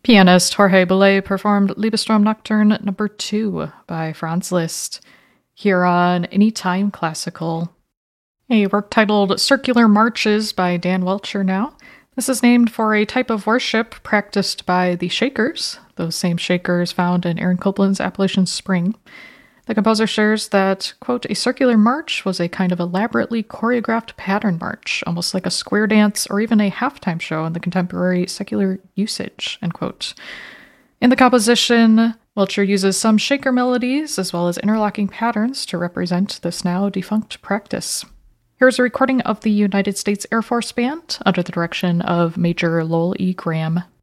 Pianist Jorge Boulez performed Liebestrom Nocturne No. 2 by Franz Liszt, here on Anytime Classical. A work titled Circular Marches by Dan Welcher now. This is named for a type of worship practiced by the Shakers, those same Shakers found in Aaron Copland's Appalachian Spring. The composer shares that, quote, a circular march was a kind of elaborately choreographed pattern march, almost like a square dance or even a halftime show in the contemporary secular usage, end quote. In the composition, Welcher uses some shaker melodies as well as interlocking patterns to represent this now defunct practice. Here's a recording of the United States Air Force Band under the direction of Major Lowell E. Graham.